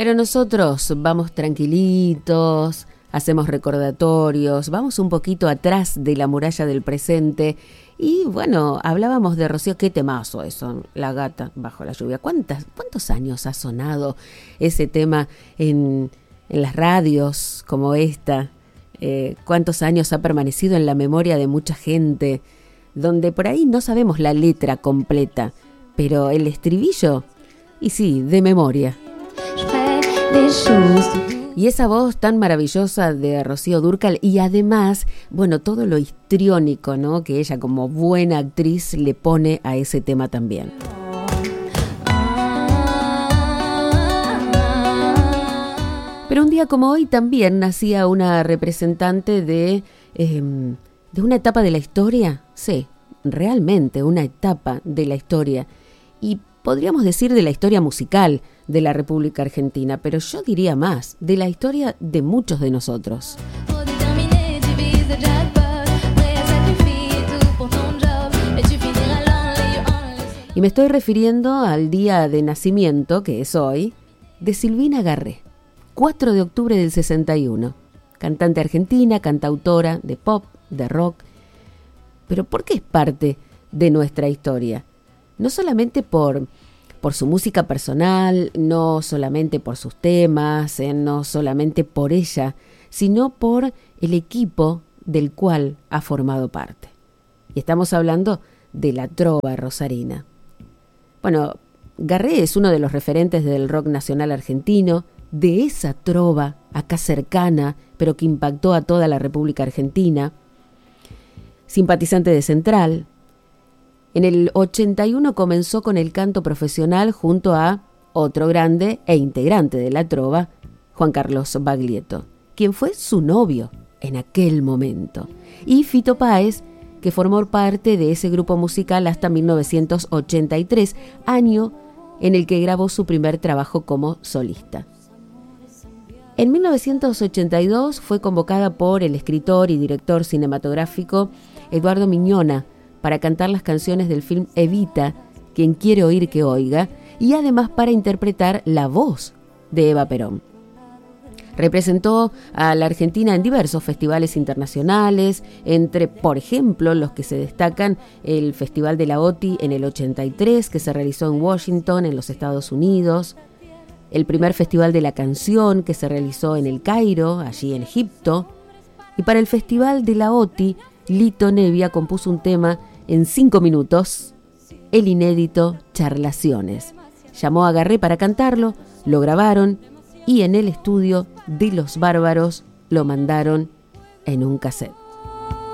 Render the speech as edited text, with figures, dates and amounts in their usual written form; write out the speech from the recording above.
Pero nosotros vamos tranquilitos, hacemos recordatorios, vamos un poquito atrás de la muralla del presente. Y bueno, hablábamos de Rocío, qué temazo eso, La gata bajo la lluvia. ¿Cuántos años ha sonado ese tema en las radios como esta? ¿Cuántos años ha permanecido en la memoria de mucha gente? Donde por ahí no sabemos la letra completa, pero el estribillo, y sí, de memoria. Y esa voz tan maravillosa de Rocío Dúrcal y además, bueno, todo lo histriónico, ¿no?, que ella como buena actriz le pone a ese tema también. Pero un día como hoy también nacía una representante de una etapa de la historia, sí, realmente una etapa de la historia, y podríamos decir de la historia musical de la República Argentina, pero yo diría más, de la historia de muchos de nosotros. Y me estoy refiriendo al día de nacimiento, que es hoy, de Silvina Garré, 4 de octubre del 61, cantante argentina, cantautora de pop, de rock. Pero ¿por qué es parte de nuestra historia? No solamente por su música personal, no solamente por sus temas, no solamente por ella, sino por el equipo del cual ha formado parte. Y estamos hablando de la trova rosarina. Bueno, Garré es uno de los referentes del rock nacional argentino, de esa trova acá cercana, pero que impactó a toda la República Argentina. Simpatizante de Central. En el 81 comenzó con el canto profesional junto a otro grande e integrante de la trova, Juan Carlos Baglietto, quien fue su novio en aquel momento, y Fito Páez, que formó parte de ese grupo musical hasta 1983, año en el que grabó su primer trabajo como solista. En 1982 fue convocada por el escritor y director cinematográfico Eduardo Miñona para cantar las canciones del film Evita, Quien quiere oír que oiga, y además para interpretar la voz de Eva Perón. Representó a la Argentina en diversos festivales internacionales, entre, por ejemplo, los que se destacan el Festival de la OTI en el 83, que se realizó en Washington, en los Estados Unidos, el primer Festival de la Canción, que se realizó en El Cairo, allí en Egipto, y para el Festival de la OTI, Lito Nevia compuso un tema en 5 minutos, el inédito Charlaciones. Llamó a Garré para cantarlo, lo grabaron y en el estudio de Los Bárbaros lo mandaron en un cassette.